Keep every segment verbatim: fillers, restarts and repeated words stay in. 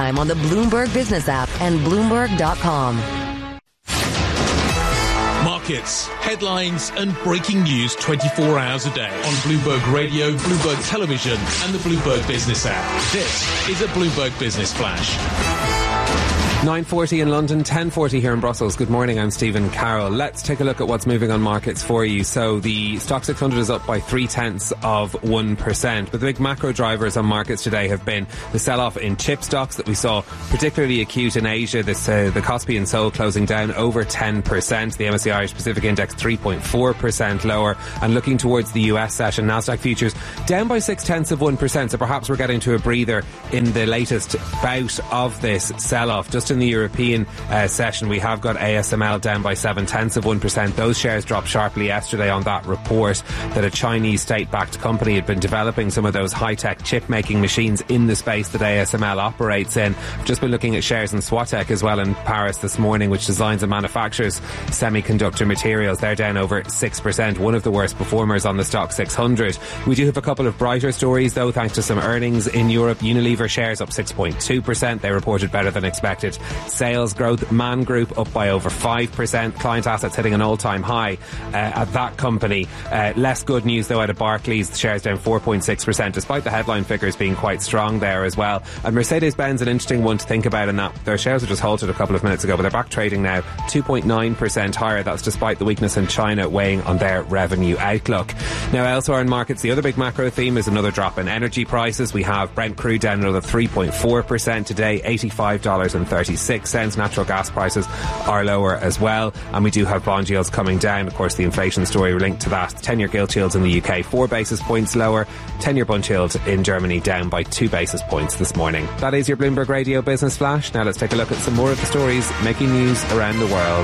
anytime on the Bloomberg Business app and Bloomberg dot com. Markets, headlines and breaking news twenty-four hours a day on Bloomberg Radio, Bloomberg Television and the Bloomberg Business app. This is a Bloomberg Business Flash. nine forty in London, ten forty here in Brussels. Good morning, I'm Stephen Carroll. Let's take a look at what's moving on markets for you. So the Stock six hundred is up by three tenths of one percent. But the big macro drivers on markets today have been the sell-off in chip stocks that we saw particularly acute in Asia. This, uh, the Kospi and Seoul closing down over ten percent. The M S C I Irish Pacific Index three point four percent lower. And looking towards the U S session, Nasdaq futures down by six tenths of one percent. So perhaps we're getting to a breather in the latest bout of this sell-off. Just in the European uh, session, we have got A S M L down by seven tenths of one percent. Those shares dropped sharply yesterday on that report that a Chinese state-backed company had been developing some of those high-tech chip-making machines in the space that A S M L operates in. I've just been looking at shares in Swatec as well in Paris this morning, which designs and manufactures semiconductor materials. They're down over six percent, one of the worst performers on the Stock six hundred. We do have a couple of brighter stories, though, thanks to some earnings in Europe. Unilever shares up six point two percent. They reported better than expected sales growth. Man Group up by over five percent. Client assets hitting an all-time high uh, at that company. Uh, less good news, though, out of Barclays. The shares down four point six percent, despite the headline figures being quite strong there as well. And Mercedes-Benz, an interesting one to think about in that their shares were just halted a couple of minutes ago, but they're back trading now two point nine percent higher. That's despite the weakness in China weighing on their revenue outlook. Now, elsewhere in markets, the other big macro theme is another drop in energy prices. We have Brent crude down another three point four percent today, eighty-five dollars and thirty-six cents. Natural gas prices are lower as well, and we do have bond yields coming down. Of course, the inflation story linked to that. ten-year gilt yields in the U K four basis points lower. ten-year bund yield in Germany down by two basis points this morning. That is your Bloomberg Radio Business Flash. Now let's take a look at some more of the stories making news around the world.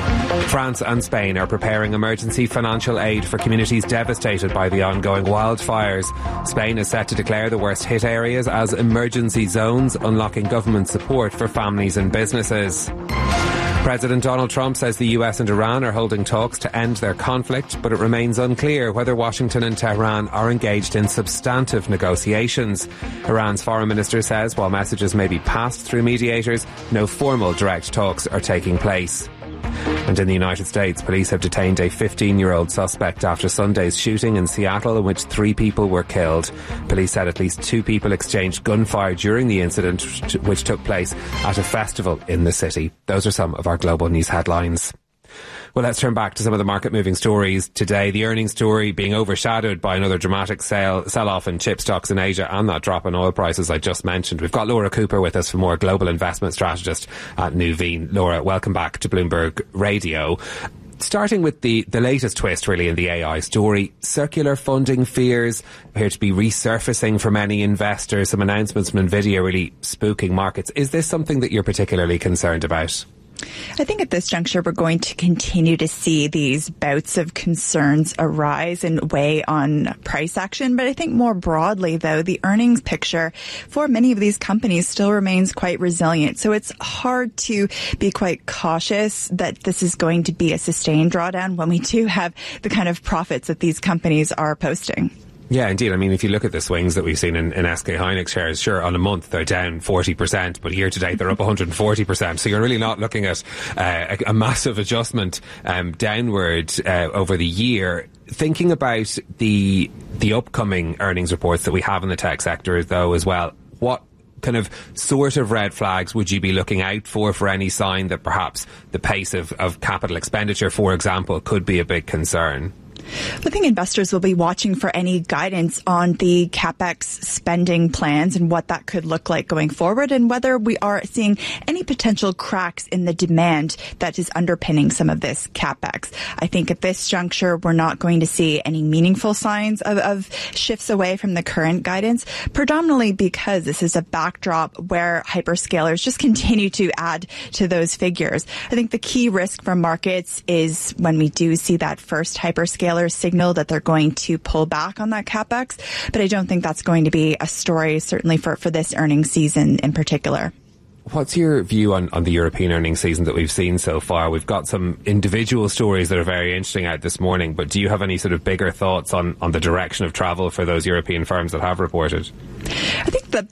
France and Spain are preparing emergency financial aid for communities devastated by the ongoing wildfires. Spain is set to declare the worst hit areas as emergency zones, unlocking government support for families and businesses. President Donald Trump says the U S and Iran are holding talks to end their conflict, but it remains unclear whether Washington and Tehran are engaged in substantive negotiations. Iran's foreign minister says while messages may be passed through mediators, no formal direct talks are taking place. And in the United States, police have detained a fifteen-year-old suspect after Sunday's shooting in Seattle in which three people were killed. Police said at least two people exchanged gunfire during the incident, which took place at a festival in the city. Those are some of our global news headlines. Well, let's turn back to some of the market-moving stories today. The earnings story being overshadowed by another dramatic sell, sell-off in chip stocks in Asia and that drop in oil prices I just mentioned. We've got Laura Cooper with us for more, global investment strategist at Nuveen. Laura, welcome back to Bloomberg Radio. Starting with the, the latest twist, really, in the A I story, circular funding fears appear to be resurfacing for many investors. Some announcements from NVIDIA really spooking markets. Is this something that you're particularly concerned about? I think at this juncture, we're going to continue to see these bouts of concerns arise and weigh on price action. But I think more broadly, though, the earnings picture for many of these companies still remains quite resilient. So it's hard to be quite cautious that this is going to be a sustained drawdown when we do have the kind of profits that these companies are posting. Yeah, indeed. I mean, if you look at the swings that we've seen in, in S K Hynix shares, sure, on a month they're down forty percent, but year to date they're up one hundred forty percent. So you're really not looking at uh, a, a massive adjustment um, downward uh, over the year. Thinking about the the upcoming earnings reports that we have in the tech sector, though, as well, what kind of sort of red flags would you be looking out for, for any sign that perhaps the pace of, of capital expenditure, for example, could be a big concern? I think investors will be watching for any guidance on the CapEx spending plans and what that could look like going forward, and whether we are seeing any potential cracks in the demand that is underpinning some of this CapEx. I think at this juncture, we're not going to see any meaningful signs of, of shifts away from the current guidance, predominantly because this is a backdrop where hyperscalers just continue to add to those figures. I think the key risk for markets is when we do see that first hyperscaler signal that they're going to pull back on that CapEx. But I don't think that's going to be a story, certainly for, for this earnings season in particular. What's your view on, on the European earnings season that we've seen so far? We've got some individual stories that are very interesting out this morning, but do you have any sort of bigger thoughts on, on the direction of travel for those European firms that have reported? I think that the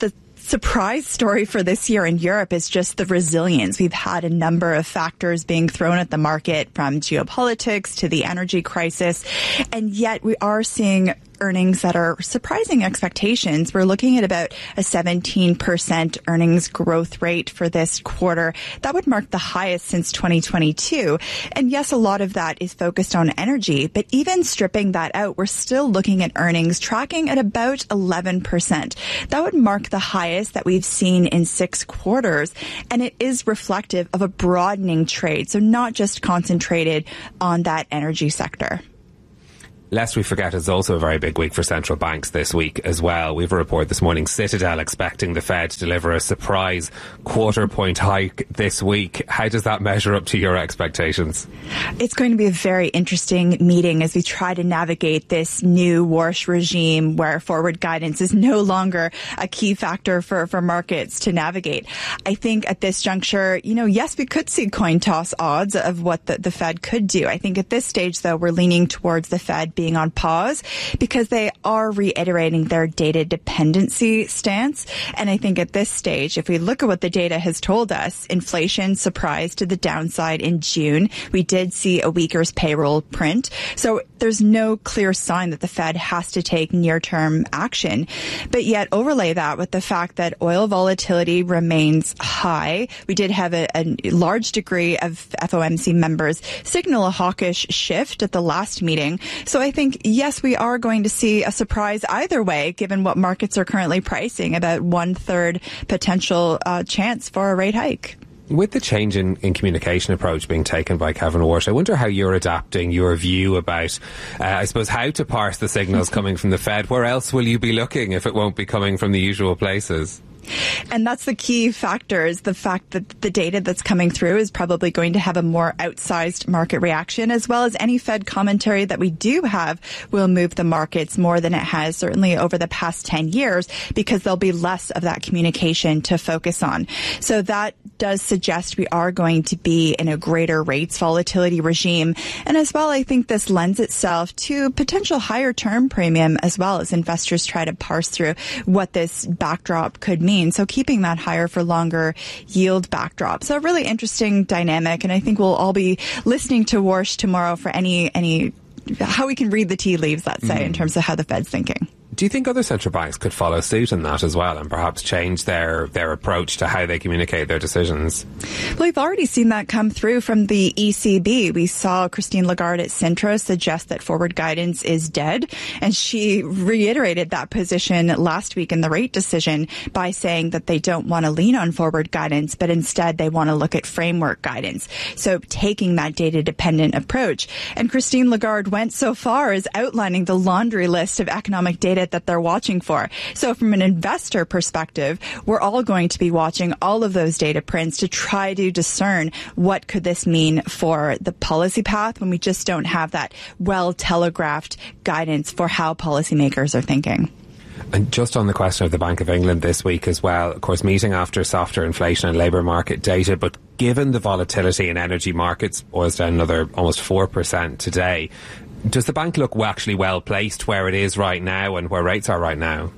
surprise story for this year in Europe is just the resilience. We've had a number of factors being thrown at the market, from geopolitics to the energy crisis, and yet we are seeing earnings that are surprising expectations. We're looking at about a seventeen percent earnings growth rate for this quarter. That would mark the highest since twenty twenty-two. And yes, a lot of that is focused on energy, but even stripping that out, we're still looking at earnings tracking at about eleven percent. That would mark the highest that we've seen in six quarters. And it is reflective of a broadening trade, so not just concentrated on that energy sector. Lest we forget, it's also a very big week for central banks this week as well. We have a report this morning, Citadel expecting the Fed to deliver a surprise quarter point hike this week. How does that measure up to your expectations? It's going to be a very interesting meeting as we try to navigate this new Warsh regime where forward guidance is no longer a key factor for, for markets to navigate. I think at this juncture, you know, yes, we could see coin toss odds of what the, the Fed could do. I think at this stage, though, we're leaning towards the Fed being on pause because they are reiterating their data dependency stance. And I think at this stage, if we look at what the data has told us, inflation surprised to the downside in June. We did see a weaker payroll print. So there's no clear sign that the Fed has to take near-term action. But yet overlay that with the fact that oil volatility remains high. We did have a, a large degree of F O M C members signal a hawkish shift at the last meeting. So I think, yes, we are going to see a surprise either way, given what markets are currently pricing, about one-third potential uh, chance for a rate hike. With the change in, in communication approach being taken by Kevin Warsh, I wonder how you're adapting your view about, uh, I suppose, how to parse the signals coming from the Fed. Where else will you be looking if it won't be coming from the usual places? And that's the key factor, is the fact that the data that's coming through is probably going to have a more outsized market reaction, as well as any Fed commentary that we do have will move the markets more than it has certainly over the past ten years, because there'll be less of that communication to focus on. So that does suggest we are going to be in a greater rates volatility regime. And as well, I think this lends itself to potential higher term premium as well, as investors try to parse through what this backdrop could mean. So keeping that higher for longer yield backdrop. So a really interesting dynamic. And I think we'll all be listening to Warsh tomorrow for any, any, how we can read the tea leaves, let's say, mm. in terms of how the Fed's thinking. Do you think other central banks could follow suit in that as well and perhaps change their, their approach to how they communicate their decisions? Well, we've already seen that come through from the E C B. We saw Christine Lagarde at Sintra suggest that forward guidance is dead, and she reiterated that position last week in the rate decision by saying that they don't want to lean on forward guidance, but instead they want to look at framework guidance. So taking that data-dependent approach. And Christine Lagarde went so far as outlining the laundry list of economic data that they're watching for. So from an investor perspective, we're all going to be watching all of those data prints to try to discern what could this mean for the policy path when we just don't have that well-telegraphed guidance for how policymakers are thinking. And just on the question of the Bank of England this week as well, of course, meeting after softer inflation and labour market data, but given the volatility in energy markets, oil's down another almost four percent today, does the bank look actually well placed where it is right now and where rates are right now?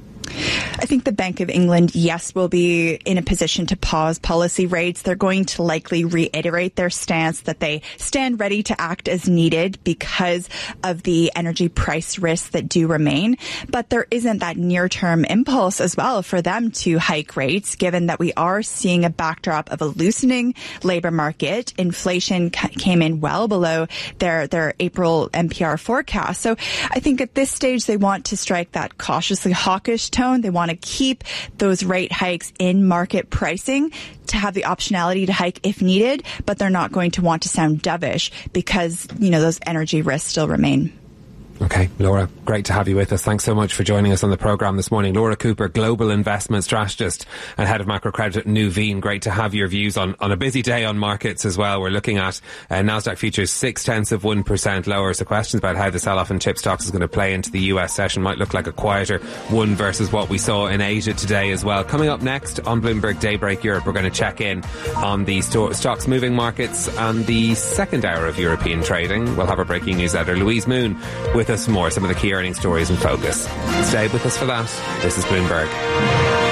I think the Bank of England, yes, will be in a position to pause policy rates. They're going to likely reiterate their stance that they stand ready to act as needed because of the energy price risks that do remain. But there isn't that near-term impulse as well for them to hike rates, given that we are seeing a backdrop of a loosening labor market. Inflation c- came in well below their, their April N P R forecast. So I think at this stage, they want to strike that cautiously hawkish tone. They want to keep those rate hikes in market pricing to have the optionality to hike if needed, but they're not going to want to sound dovish because, you know, those energy risks still remain. Okay, Laura, great to have you with us. Thanks so much for joining us on the programme this morning. Laura Cooper, Global Investment Strategist and Head of Macro Credit at Nuveen. Great to have your views on, on a busy day on markets as well. We're looking at uh, Nasdaq futures six tenths of one percent lower. So questions about how the sell-off in chip stocks is going to play into the U S session might look like a quieter one versus what we saw in Asia today as well. Coming up next on Bloomberg Daybreak Europe, we're going to check in on the sto- stocks moving markets and the second hour of European trading. We'll have our breaking news editor, Louise Moon, with us more, some of the key earnings stories in focus. Stay with us for that. This is Bloomberg.